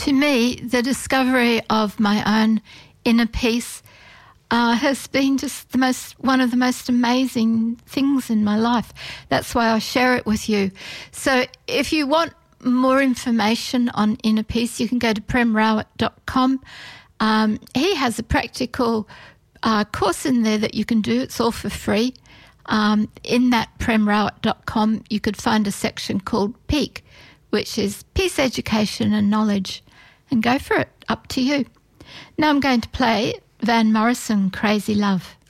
to me, the discovery of my own inner peace has been just one of the most amazing things in my life. That's why I share it with you. So if you want more information on inner peace, you can go to premrawat.com. He has a practical course in there that you can do. It's all for free. In that premrawat.com, you could find a section called Peak, which is Peace, Education and Knowledge, and go for it. Up to you. Now I'm going to play Van Morrison, Crazy Love.